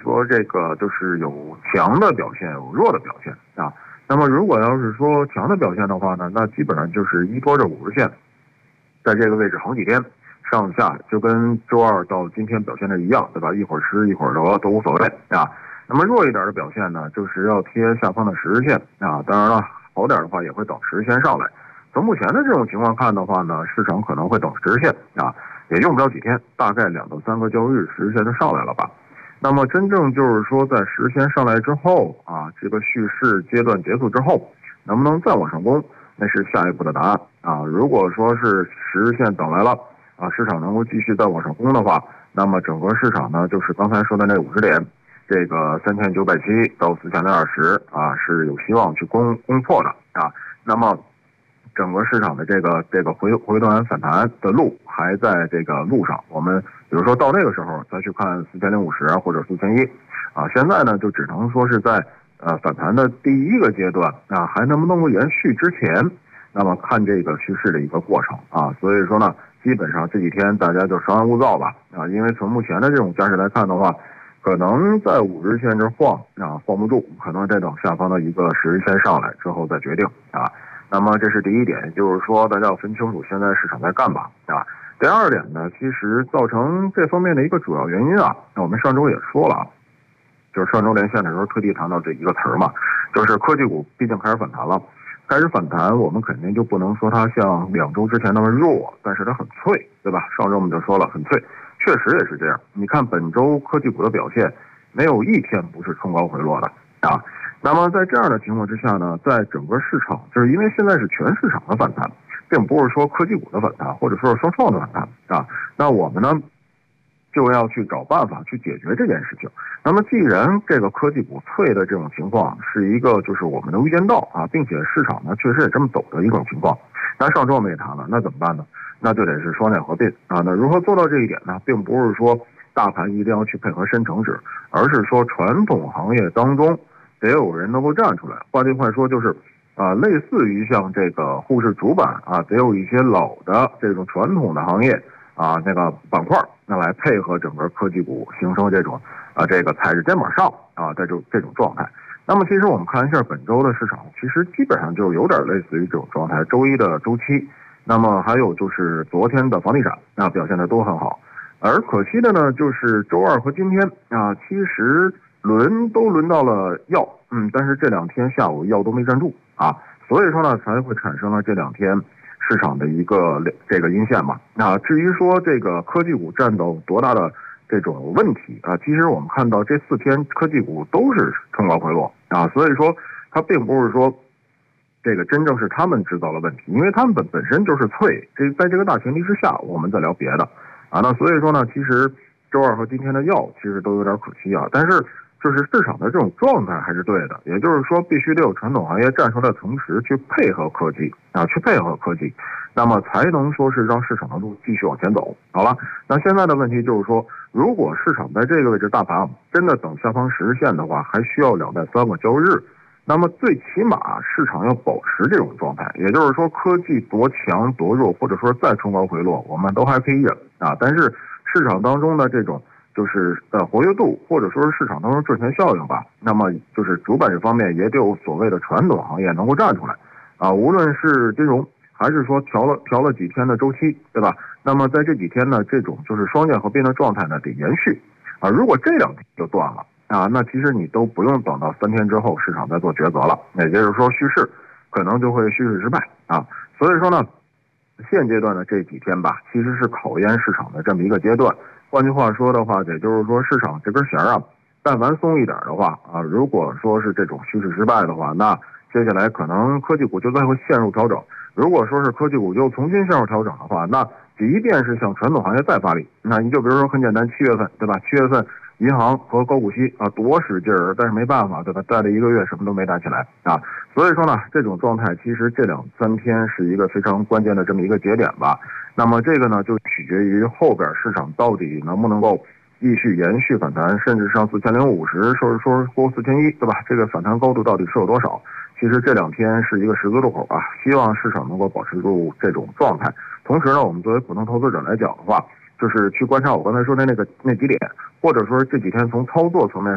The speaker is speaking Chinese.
说这个就是有强的表现，有弱的表现啊。那么如果要是说强的表现的话呢，那基本上就是依托着50日线，在这个位置好几天上下，就跟周二到今天表现的一样，对吧？一会儿失一会儿得都无所谓啊。那么弱一点的表现呢，就是要贴下方的10日线啊。当然了，好点的话也会等10日线上来。从目前的这种情况看的话呢，市场可能会等10日线啊，也用不了几天，大概2到3个交易日10日线就上来了吧。那么真正就是说在10日线上来之后啊，这个蓄势阶段结束之后，能不能再往上攻，那是下一步的答案啊。如果说是10日线等来了啊，市场能够继续再往上攻的话，那么整个市场呢，就是刚才说的那50点，这个3970到4020啊，是有希望去攻破的啊。那么整个市场的这个回端反弹的路还在这个路上，我们比如说到那个时候再去看4050或者4100啊，现在呢就只能说是在反弹的第一个阶段啊，还能不能够延续之前，那么看这个趋势的一个过程啊。所以说呢，基本上这几天大家就稍安勿躁吧啊，因为从目前的这种架势来看的话，可能在50日线这晃啊晃不住，可能再等下方的一个10日线上来之后再决定啊。那么这是第一点，就是说大家要分清楚现在市场在干嘛啊。第二点呢，其实造成这方面的一个主要原因啊，那我们上周也说了啊，就是上周连线的时候特地谈到这一个词儿嘛，就是科技股毕竟开始反弹了。开始反弹，我们肯定就不能说它像2周之前那么弱，但是它很脆，对吧？上周我们就说了很脆，确实也是这样。你看本周科技股的表现，没有一天不是冲高回落的啊。那么在这样的情况之下呢，在整个市场，就是因为现在是全市场的反弹，并不是说科技股的反弹，或者说是双创的反弹啊。那我们呢，就要去找办法去解决这件事情。那么既然这个科技股脆的这种情况是一个就是我们能预见到啊，并且市场呢确实也这么走的一种情况，那上周我们也谈了，那怎么办呢？那就得是双线合并啊。那如何做到这一点呢？并不是说大盘一定要去配合深成指，而是说传统行业当中得有人能够站出来。换句话说就是类似于像这个沪市主板啊，得有一些老的这种传统的行业啊，那个板块，那来配合整个科技股，形成这种这个踩着肩膀上啊这种状态。那么其实我们看一下本周的市场，其实基本上就有点类似于这种状态。周一的周期，那么还有就是昨天的房地产表现的都很好。而可惜的呢，就是周二和今天啊，其实轮到了药，但是这2天下午药都没站住啊，所以说呢才会产生了这2天市场的一个这个阴线嘛。那至于说这个科技股占到多大的这种问题啊，其实我们看到这4天科技股都是冲高回落啊，所以说它并不是说这个真正是他们制造了问题，因为他们本身就是脆。在这个大前提之下，我们再聊别的啊。那所以说呢，其实周二和今天的药其实都有点可惜啊，但是就是市场的这种状态还是对的，也就是说必须得有传统行业站出来的同时去配合科技啊，那么才能说是让市场的路继续往前走。好了，那现在的问题就是说，如果市场在这个位置大盘真的等下方10日线的话，还需要2到3个交易日。那么最起码市场要保持这种状态，也就是说科技多强多弱，或者说再冲高回落，我们都还可以忍啊。但是市场当中的这种就是活跃度，或者说是市场当中赚钱效应吧，那么就是主板这方面也得有所谓的传统行业能够站出来啊，无论是金融还是说调了几天的周期，对吧？那么在这几天呢，这种就是双线合并的状态呢得延续啊。如果这2天就断了啊，那其实你都不用等到3天之后市场再做抉择了，也就是说蓄势可能就会蓄势失败啊。所以说呢，现阶段的这几天吧，其实是考验市场的这么一个阶段。换句话说的话，也就是说市场这根弦啊，但凡松一点的话啊，如果说是这种蓄势失败的话，那接下来可能科技股就再会陷入调整。如果说是科技股又重新陷入调整的话，那即便是像传统行业再发力，那你就比如说很简单，7月份对吧？7月份银行和高股息啊多使劲儿，但是没办法对吧？带了1个月什么都没带起来啊，所以说呢，这种状态其实这2、3天是一个非常关键的这么一个节点吧。那么这个呢，就取决于后边市场到底能不能够继续延续反弹，甚至上4050，说过4100，对吧？这个反弹高度到底是有多少？其实这2天是一个十字路口吧，希望市场能够保持住这种状态。同时呢，我们作为普通投资者来讲的话，就是去观察我刚才说的那几点，或者说这几天从操作层面